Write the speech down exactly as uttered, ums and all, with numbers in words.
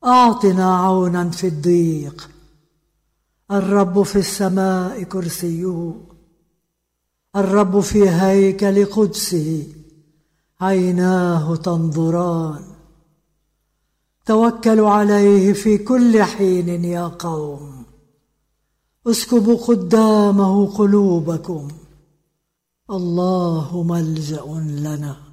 أعطنا عونا في الضيق. الرب في السماء كرسيه، الرب في هيكل قدسه، عيناه تنظران. توكلوا عليه في كل حين يا قوم، اسكبوا قدامه قلوبكم. الله ملجأ لنا.